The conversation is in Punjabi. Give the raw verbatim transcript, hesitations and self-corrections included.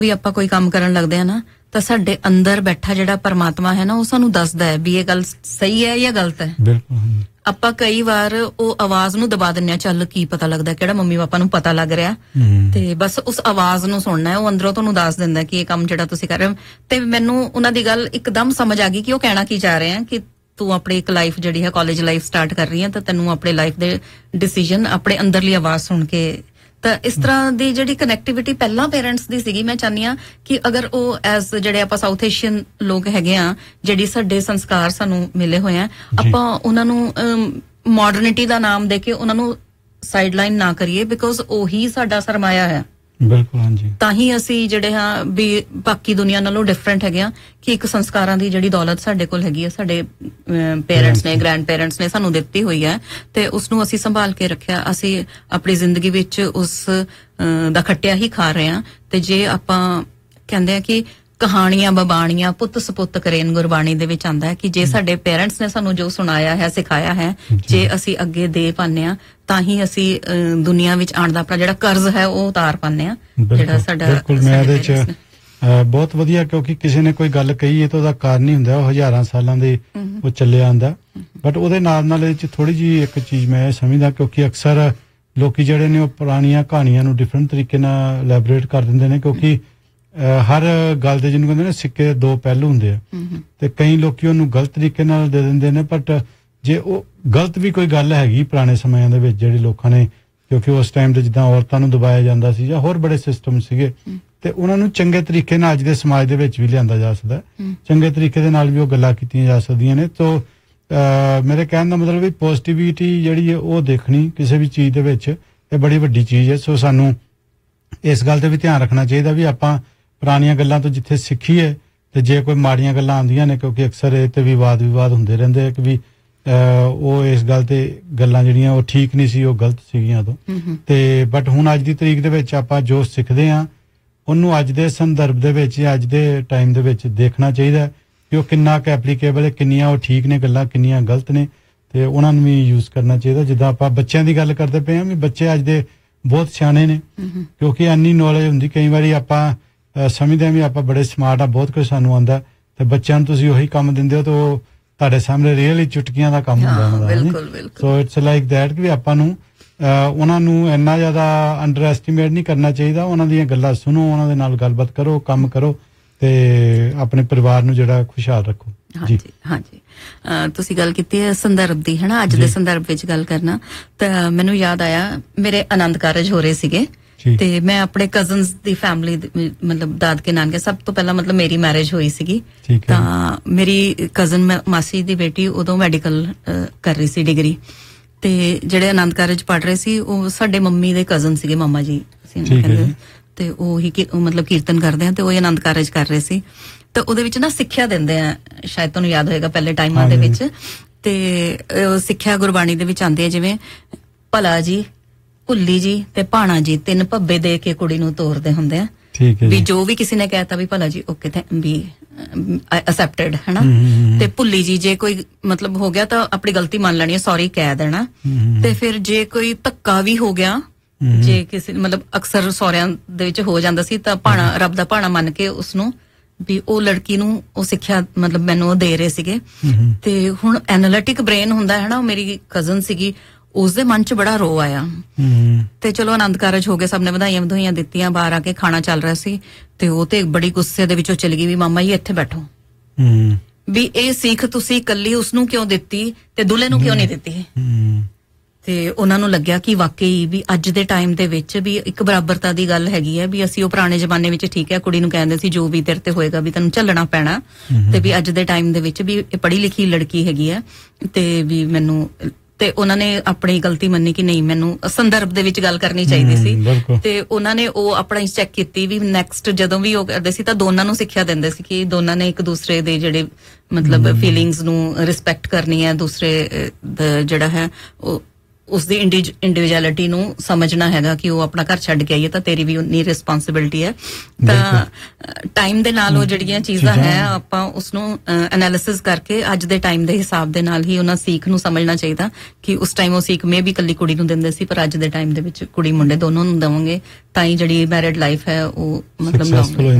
ਵੀ ਆਪਾਂ ਕੋਈ ਕੰਮ ਕਰਨ ਲੱਗਦੇ ਆ ਨਾ ਤਾਂ ਸਾਡੇ ਅੰਦਰ ਬੈਠਾ ਜਿਹੜਾ ਪਰਮਾਤਮਾ ਹੈ ਨਾ ਉਹ ਸਾਨੂੰ ਦੱਸਦਾ ਹੈ ਵੀ ਇਹ ਗੱਲ ਸਹੀ ਹੈ ਜਾਂ ਗਲਤ ਹੈ। ਬਿਲਕੁਲ। ਆਪਾਂ ਕਈ ਵਾਰ ਉਹ ਆਵਾਜ਼ ਨੂੰ ਦਬਾ ਦਿੰਨੇ ਆ, ਚੱਲ ਕੀ ਪਤਾ ਲੱਗਦਾ ਕਿਹੜਾ ਮੰਮੀ ਪਾਪਾ ਨੂੰ ਪਤਾ ਲੱਗ ਰਿਹਾ, ਤੇ ਬਸ ਉਸ ਆਵਾਜ਼ ਨੂੰ ਸੁਣਨਾ ਹੈ, ਉਹ ਅੰਦਰੋਂ ਤੁਹਾਨੂੰ ਦੱਸ ਦਿੰਦਾ ਕਿ ਇਹ ਕੰਮ ਜਿਹੜਾ ਤੁਸੀਂ ਕਰ ਰਹੇ ਹੋ। ਤੇ ਮੈਨੂੰ ਉਹਨਾਂ ਦੀ ਗੱਲ ਇੱਕਦਮ ਸਮਝ ਆ ਗਈ ਕਿ ਉਹ ਕਹਿਣਾ ਕੀ ਚਾਹ ਰਹੇ ਆ ਕਿ ਤੂੰ ਆਪਣੀ ਇੱਕ ਲਾਈਫ ਜਿਹੜੀ ਹੈ ਕਾਲਜ ਲਾਈਫ ਸਟਾਰਟ ਕਰ ਰਹੀ ਹੈ ਤਾਂ ਤੈਨੂੰ ਆਪਣੇ ਲਾਈਫ ਦੇ ਡਿਸੀਜਨ ਆਪਣੇ ਅੰਦਰਲੀ ਆਵਾਜ਼ ਸੁਣ ਕੇ। ਤਾਂ ਇਸ ਤਰ੍ਹਾਂ ਦੀ ਜਿਹੜੀ ਕਨੈਕਟੀਵਿਟੀ ਪਹਿਲਾਂ ਪੇਰੈਂਟਸ ਦੀ ਸੀਗੀ, ਮੈਂ ਚਾਹੁੰਦੀ ਹਾਂ ਕਿ ਅਗਰ ਉਹ ਐਜ਼ ਜਿਹੜੇ ਆਪਾਂ ਸਾਊਥ ਏਸ਼ੀਅਨ ਲੋਕ ਹੈਗੇ ਆ, ਜਿਹੜੀ ਸਾਡੇ ਸੰਸਕਾਰ ਸਾਨੂੰ ਮਿਲੇ ਹੋਏ ਆ, ਆਪਾਂ ਉਹਨਾਂ ਨੂੰ ਮਾਡਰਨਿਟੀ ਦਾ ਨਾਮ ਦੇ ਕੇ ਉਹਨਾਂ ਨੂੰ ਸਾਈਡ ਲਾਈਨ ਨਾ ਕਰੀਏ, ਬਿਕੋਜ਼ ਉਹੀ ਸਾਡਾ ਸਰਮਾਇਆ ਹੈ। ਬਿਲਕੁਲ, ਹਾਂਜੀ। ਤਾਂ ਹੀ ਅਸੀਂ ਜਿਹੜੇ ਹਾਂ ਵੀ ਬਾਕੀ ਦੁਨੀਆ ਨਾਲੋਂ ਡਿਫਰੈਂਟ ਹੈਗੇ ਆ ਕਿ ਇੱਕ ਸੰਸਕਾਰਾਂ ਦੀ ਜਿਹੜੀ ਦੌਲਤ ਸਾਡੇ ਕੋਲ ਹੈਗੀ ਹੈ, ਸਾਡੇ ਪੇਰੈਂਟਸ ਨੇ, ਗ੍ਰੈਂਡ ਪੇਰੈਂਟਸ ਨੇ ਸਾਨੂੰ ਦਿੱਤੀ ਹੋਈ ਹੈ, ਤੇ ਉਸਨੂੰ ਅਸੀਂ ਸੰਭਾਲ ਕੇ ਰੱਖਿਆ। ਅਸੀਂ ਆਪਣੀ ਜ਼ਿੰਦਗੀ ਵਿੱਚ ਉਸ ਦਾ ਖੱਟਿਆ ਹੀ ਖਾ ਰਹੇ ਹਾਂ। ਤੇ ਜੇ ਆਪਾਂ ਕਹਿੰਦੇ ਆ ਕਿ ਕਹਾਣੀਆਂ ਬਬਾਣੀਆਂ ਪੁੱਤ ਸਪੁੱਤ ਕਰੇਨ ਗੁਰਬਾਣੀ ਦੇ ਵਿੱਚ ਆਉਂਦਾ ਹੈ ਕਿ ਜੇ ਸਾਡੇ ਪੇਰੈਂਟਸ ਨੇ ਸਾਨੂੰ ਜੋ ਸੁਣਾਇਆ ਹੈ, ਸਿਖਾਇਆ ਹੈ, ਜੇ ਅਸੀਂ ਅੱਗੇ ਦੇ ਪਾਉਂਦੇ ਹਾਂ ਤਾਂ ਹੀ ਅਸੀਂ ਦੁਨੀਆ ਵਿੱਚ ਆਉਣ ਦਾ ਆਪਣਾ ਜਿਹੜਾ ਕਰਜ਼ ਹੈ ਉਹ ਉਤਾਰ ਪਾਉਂਦੇ ਹਾਂ। ਜਿਹੜਾ ਸਾਡਾ ਬਿਲਕੁਲ, ਮੈਂ ਇਹਦੇ ਚ ਬਹੁਤ ਵਧੀਆ, ਕਿਉਂਕਿ ਕਿਸੇ ਨੇ ਕੋਈ ਗੱਲ ਕਹੀ ਹੈ ਤਾਂ ਉਹਦਾ ਕਾਰਨ ਨਹੀਂ ਹੁੰਦਾ, ਉਹ ਹਜ਼ਾਰਾਂ ਸਾਲਾਂ ਦੇ ਉਹ ਚੱਲਿਆ ਆਉਂਦਾ। ਬਟ ਉਹਦੇ ਨਾਲ ਨਾਲ ਇਹਦੇ ਚ ਥੋੜੀ ਜਿਹੀ ਇੱਕ ਚੀਜ਼ ਮੈਂ ਇਹ ਸਮਝਦਾ, ਕਿਉਂਕਿ ਅਕਸਰ ਲੋਕੀ ਜਿਹੜੇ ਨੇ ਉਹ ਪੁਰਾਣੀਆਂ ਕਹਾਣੀਆਂ ਨੂੰ ਡਿਫਰੈਂਟ ਤਰੀਕੇ ਨਾਲ ਇਲੈਬੋਰੇਟ ਕਰ ਦਿੰਦੇ ਨੇ, ਕਿਉਂਕਿ ਹਰ ਗੱਲ ਦੇ ਜਿਹਨੂੰ ਕਹਿੰਦੇ ਨੇ ਸਿੱਕੇ ਦੇ ਦੋ ਪਹਿਲੂ ਹੁੰਦੇ ਆ, ਤੇ ਕਈ ਲੋਕੀ ਉਹਨੂੰ ਗਲਤ ਤਰੀਕੇ ਨਾਲ ਦੇ ਦਿੰਦੇ ਨੇ। ਬਟ ਜੇ ਉਹ ਗਲਤ ਵੀ ਕੋਈ ਗੱਲ ਹੈਗੀ ਪੁਰਾਣੇ ਸਮਿਆਂ ਦੇ ਵਿੱਚ ਜਿਹੜੇ ਲੋਕਾਂ ਨੇ, ਕਿਉਂਕਿ ਉਸ ਟਾਈਮ ਤੇ ਜਿੱਦਾਂ ਔਰਤਾਂ ਨੂੰ ਦਬਾਇਆ ਜਾਂਦਾ ਸੀ ਜਾਂ ਹੋਰ ਬੜੇ ਸਿਸਟਮ ਸੀਗੇ, ਤੇ ਉਹਨਾਂ ਨੂੰ ਚੰਗੇ ਤਰੀਕੇ ਨਾਲ ਅੱਜ ਦੇ ਸਮਾਜ ਦੇ ਵਿੱਚ ਵੀ ਲਿਆਂਦਾ ਜਾ ਸਕਦਾ, ਚੰਗੇ ਤਰੀਕੇ ਦੇ ਨਾਲ ਵੀ ਉਹ ਗੱਲਾਂ ਕੀਤੀਆਂ ਜਾ ਸਕਦੀਆਂ ਨੇ। ਤੋ ਮੇਰੇ ਕਹਿਣ ਦਾ ਮਤਲਬ ਵੀ ਪੋਜ਼ਿਟਿਵਿਟੀ ਜਿਹੜੀ ਹੈ ਉਹ ਦੇਖਣੀ ਕਿਸੇ ਵੀ ਚੀਜ਼ ਦੇ ਵਿੱਚ, ਇਹ ਬੜੀ ਵੱਡੀ ਚੀਜ਼ ਹੈ। ਸੋ ਸਾਨੂੰ ਇਸ ਗੱਲ ਤੇ ਵੀ ਧਿਆਨ ਰੱਖਣਾ ਚਾਹੀਦਾ ਵੀ ਆਪਾਂ ਪੁਰਾਣੀਆਂ ਗੱਲਾਂ ਤੋਂ ਜਿੱਥੇ ਸਿੱਖੀਏ, ਤੇ ਜੇ ਕੋਈ ਮਾੜੀਆਂ ਗੱਲਾਂ ਆਉਂਦੀਆਂ ਨੇ, ਕਿਉਂਕਿ ਅਕਸਰ ਇਹ ਤੇ ਵੀ ਵਾਦ ਵਿਵਾਦ ਹੁੰਦੇ ਰਹਿੰਦੇ ਆ ਕਿ ਵੀ ਉਹ ਇਸ ਗੱਲ ਤੇ ਗੱਲਾਂ ਜਿਹੜੀਆਂ ਉਹ ਠੀਕ ਨਹੀਂ ਸੀ, ਉਹ ਗਲਤ ਸੀਗੀਆਂ ਤੋਂ। ਤੇ ਬਟ ਹੁਣ ਅੱਜ ਦੀ ਤਰੀਕ ਦੇ ਵਿੱਚ ਆਪਾਂ ਜੋ ਸਿੱਖਦੇ ਹਾਂ ਉਹਨੂੰ ਅੱਜ ਦੇ ਸੰਦਰਭ ਦੇ ਵਿੱਚ, ਅੱਜ ਦੇ ਟਾਈਮ ਦੇ ਵਿੱਚ ਦੇਖਣਾ ਚਾਹੀਦਾ ਕਿ ਉਹ ਕਿੰਨਾ ਕੁ ਐਪਲੀਕੇਬਲ ਹੈ, ਕਿੰਨੀਆਂ ਉਹ ਠੀਕ ਨੇ ਗੱਲਾਂ, ਕਿੰਨੀਆਂ ਗਲਤ ਨੇ, ਤੇ ਉਹਨਾਂ ਨੂੰ ਵੀ ਯੂਜ਼ ਕਰਨਾ ਚਾਹੀਦਾ। ਜਿੱਦਾਂ ਆਪਾਂ ਬੱਚਿਆਂ ਦੀ ਗੱਲ ਕਰਦੇ ਪਏ ਹਾਂ ਵੀ ਬੱਚੇ ਅੱਜ ਦੇ ਬਹੁਤ ਸਿਆਣੇ ਨੇ, ਕਿਉਂਕਿ ਇੰਨੀ ਨੌਲੇਜ ਹੁੰਦੀ। ਕਈ ਵਾਰੀ ਆਪਾਂ ਸਮਝਦੇ ਹਾਂ ਵੀ ਆਪਾਂ ਬੜੇ ਸਮਾਰਟ ਆ, ਬਹੁਤ ਕੁਝ ਸਾਨੂੰ ਆਉਂਦਾ, ਤੇ ਬੱਚਿਆਂ ਨੂੰ ਤੁਸੀਂ ਉਹੀ ਕੰਮ ਦਿੰਦੇ ਹੋ ਤਾਂ ਉਹ ਤੁਹਾਡੇ ਸਾਹਮਣੇ ਰੀਅਲੀ ਚੁਟਕੀਆਂ ਦਾ ਕੰਮ ਹੁੰਦਾ ਉਹਨਾਂ ਦਾ। ਸੋ ਇਟਸ ਲਾਈਕ ਦੈਟ ਕਿ ਆਪਾਂ ਨੂੰ ਉਹਨਾਂ ਨੂੰ ਇੰਨਾ ਜ਼ਿਆਦਾ ਅੰਡਰ ਐਸਟੀਮੇਟ ਨਹੀਂ ਕਰਨਾ ਚਾਹੀਦਾ। ਉਹਨਾਂ ਦੀਆਂ ਗੱਲਾਂ ਸੁਣੋ, ਉਹਨਾਂ ਦੇ ਨਾਲ ਗੱਲਬਾਤ ਕਰੋ, ਕੰਮ ਕਰੋ, ਤੇ ਆਪਣੇ ਪਰਿਵਾਰ ਨੂੰ ਜਿਹੜਾ ਖੁਸ਼ਹਾਲ ਰੱਖੋ। ਹਾਂਜੀ ਹਾਂਜੀ, ਤੁਸੀਂ ਗੱਲ ਕੀਤੀ ਹੈ ਸੰਦਰਭ ਦੀ, ਹਨਾ, ਅੱਜ ਦੇ ਸੰਦਰਭ ਵਿੱਚ ਗੱਲ ਕਰਨਾ, ਤਾਂ ਮੈਨੂੰ ਯਾਦ ਆਇਆ ਮੇਰੇ ਆਨੰਦ ਕਾਰਜ ਹੋ ਰਹੇ ਸੀਗੇ, ਤੇ ਮੈਂ ਆਪਣੇ ਕਜ਼ਨਸ ਦੀ ਫੈਮਿਲੀ ਮਤਲਬ ਦਾਦਕੇ ਨਾਨਕੇ, ਸਭ ਤੋਂ ਪਹਿਲਾਂ ਮਤਲਬ ਮੇਰੀ ਮੈਰਿਜ ਹੋਈ ਸੀਗੀ, ਤਾਂ ਮੇਰੀ ਕਜ਼ਨ ਮਾਸੀ ਦੀ ਬੇਟੀ ਉਦੋਂ ਮੈਡੀਕਲ ਕਰ ਰਹੀ ਸੀ ਡਿਗਰੀ, ਤੇ ਜਿਹੜੇ ਆਨੰਦ ਕਾਰਜ ਪੜ੍ਹ ਰਹੇ ਸੀ ਉਹ ਸਾਡੇ ਮੰਮੀ ਦੇ ਕਜ਼ਨ ਸੀਗੇ, ਮਾਮਾ ਜੀ ਕਹਿੰਦੇ, ਤੇ ਉਹੀ ਮਤਲਬ ਕੀਰਤਨ ਕਰਦੇ ਆ, ਤੇ ਉਹ ਆਨੰਦ ਕਾਰਜ ਕਰ ਰਹੇ ਸੀ। ਤੇ ਉਹਦੇ ਵਿੱਚ ਨਾ ਸਿੱਖਿਆ ਦਿੰਦੇ ਆ, ਸ਼ਾਇਦ ਤੁਹਾਨੂੰ ਯਾਦ ਹੋਏਗਾ ਪਹਿਲੇ ਟਾਈਮਾਂ ਦੇ ਵਿੱਚ, ਤੇ ਸਿੱਖਿਆ ਗੁਰਬਾਣੀ ਦੇ ਵਿੱਚ ਆਉਂਦੀ ਹੈ, ਜਿਵੇਂ ਭਲਾ ਜੀ, ਭੁੱਲੀ ਜੀ ਤੇ ਭਾਣਾ ਜੀ, ਤਿੰਨ ਭੱਬੇ ਦੇ ਕੇ ਕੁੜੀ ਨੂੰ ਤੋਰਦੇ ਹੁੰਦੇ ਆ। ਵੀ ਜੋ ਵੀ ਕਿਸੇ ਨੇ ਕਹਿਤਾ ਵੀ ਭਲਾ ਜੀ ਓਕੇ ਵੀ ਅਸੈਪਟਡ, ਹਨਾ, ਤੇ ਭੁੱਲੀ ਜੀ ਜੇ ਕੋਈ ਮਤਲਬ ਹੋ ਗਿਆ ਤਾਂ ਆਪਣੀ ਗਲਤੀ ਮੰਨ ਲੈਣੀ ਹੈ, ਸੌਰੀ ਕਹਿ ਦੇਣਾ। ਤੇ ਫਿਰ ਜੇ ਕੋਈ ਧੱਕਾ ਵੀ ਹੋ ਗਿਆ, ਜੇ ਕਿਸੇ ਮਤਲਬ ਅਕਸਰ ਸਹੁਰਿਆਂ ਦੇ ਵਿੱਚ ਹੋ ਜਾਂਦਾ ਸੀ, ਤਾਂ ਭਾਣਾ, ਰੱਬ ਦਾ ਭਾਣਾ ਮੰਨ ਕੇ ਉਸਨੂੰ ਵੀ ਉਹ ਲੜਕੀ ਨੂੰ ਉਹ ਸਿੱਖਿਆ ਮਤਲਬ ਮੈਨੂੰ ਉਹ ਦੇ ਰਹੇ ਸੀਗੇ। ਤੇ ਹੁਣ ਐਨਾਲਿਟਿਕ ਬ੍ਰੇਨ ਹੁੰਦਾ ਹੈ ਨਾ, ਉਹ ਮੇਰੀ ਕਜ਼ਨ ਸੀਗੀ, ਉਸਦੇ ਮਨ ਚ ਬੜਾ ਰੋ ਆਇਆ। ਤੇ ਚਲੋ ਆਨੰਦ ਕਾਰਜ ਹੋ ਗਏ, ਸਭ ਨੇ ਵਧਾਈਆਂ ਵਧਾਈਆਂ ਦਿੱਤੀਆਂ, ਬਾਹਰ ਆ ਕੇ ਖਾਣਾ ਚੱਲ ਰਿਹਾ ਸੀ, ਤੇ ਉਹ ਤੇ ਬੜੀ ਗੁੱਸੇ ਦੇ ਵਿੱਚੋਂ ਚਲੀ ਗਈ ਵੀ ਮਾਮਾ ਜੀ ਇੱਥੇ ਬੈਠੋ, ਵੀ ਇਹ ਸਿੱਖ ਤੁਸੀਂ ਇਕੱਲੀ ਉਸਨੂੰ ਕਿਉਂ ਦਿੱਤੀ ਤੇ ਦੁੱਲੇ ਨੂੰ ਕਿਉਂ ਨਹੀਂ ਦਿੱਤੀ। ਤੇ ਉਹਨਾਂ ਨੂੰ ਲੱਗਿਆ ਕਿ ਵਾਕਈ ਵੀ ਅੱਜ ਦੇ ਟਾਈਮ ਦੇ ਵਿੱਚ ਵੀ ਇੱਕ ਬਰਾਬਰਤਾ ਦੀ ਗੱਲ ਹੈਗੀ ਹੈ, ਵੀ ਅਸੀਂ ਉਹ ਪੁਰਾਣੇ ਜ਼ਮਾਨੇ ਵਿੱਚ ਠੀਕ ਹੈ ਕੁੜੀ ਨੂੰ ਕਹਿੰਦੇ ਸੀ ਜੋ ਵੀ ਤੇਰੇ ਤੇ ਹੋਏਗਾ ਵੀ ਤੈਨੂੰ ਝੱਲਣਾ ਪੈਣਾ, ਤੇ ਵੀ ਅੱਜ ਦੇ ਟਾਈਮ ਦੇ ਵਿੱਚ ਵੀ ਇਹ ਪੜ੍ਹੀ ਲਿਖੀ ਲੜਕੀ ਹੈਗੀ ਹੈ, ਤੇ ਵੀ ਮੈਨੂੰ, ਤੇ ਉਹਨਾਂ ਨੇ ਆਪਣੀ ਗਲਤੀ ਮੰਨੀ ਕਿ ਨਹੀਂ ਮੈਨੂੰ ਸੰਦਰਭ ਦੇ ਵਿੱਚ ਗੱਲ ਕਰਨੀ ਚਾਹੀਦੀ ਸੀ, ਤੇ ਉਹਨਾਂ ਨੇ ਉਹ ਆਪਣਾ ਚੈੱਕ ਕੀਤੀ ਵੀ ਨੈਕਸਟ ਜਦੋਂ ਵੀ ਉਹ ਕਰਦੇ ਸੀ ਤਾਂ ਦੋਨਾਂ ਨੂੰ ਸਿੱਖਿਆ ਦਿੰਦੇ ਸੀ ਕਿ ਦੋਨਾਂ ਨੇ ਇੱਕ ਦੂਸਰੇ ਦੇ ਜਿਹੜੇ ਮਤਲਬ ਫੀਲਿੰਗਸ ਨੂੰ ਰਿਸਪੈਕਟ ਕਰਨੀ ਹੈ, ਦੂਸਰੇ ਜਿਹੜਾ ਹੈ ਉਹ ਉਸਦੀ ਇੰਡੀਵਿਜੂਅਲਿਟੀ ਨੂੰ ਸਮਝਣਾ ਹੈਗਾ ਕਿ ਉਹ ਆਪਣਾ ਘਰ ਛੱਡ ਕੇ ਆਈਏ ਤਾਂ ਤੇਰੀ ਵੀ ਉਨੀ ਰਿਸਪੌਂਸਿਬਿਲਟੀ ਹੈ। ਤਾਂ ਟਾਈਮ ਦੇ ਨਾਲ ਉਹ ਜਿਹੜੀਆਂ ਚੀਜ਼ਾਂ ਹੈ ਆਪਾਂ ਉਸਨੂੰ ਐਨਾਲਿਸਿਸ ਕਰਕੇ ਅੱਜ ਦੇ ਟਾਈਮ ਦੇ ਹਿਸਾਬ ਦੇ ਨਾਲ ਹੀ ਉਹਨਾਂ ਸੀਖ ਨੂੰ ਸਮਝਣਾ ਚਾਹੀਦਾ ਕਿ ਉਸ ਟਾਈਮ ਉਹ ਸੀਖ ਮੇ ਵੀ ਇਕੱਲੀ ਕੁੜੀ ਨੂੰ ਦਿੰਦੇ ਸੀ, ਪਰ ਅੱਜ ਦੇ ਟਾਈਮ ਦੇ ਵਿੱਚ ਕੁੜੀ ਮੁੰਡੇ ਦੋਨੋਂ ਨੂੰ ਦੇਵਾਂਗੇ ਤਾਂ ਹੀ ਜਿਹੜੀ ਮੈਰਿਡ ਲਾਈਫ ਹੈ ਉਹ ਮਤਲਬ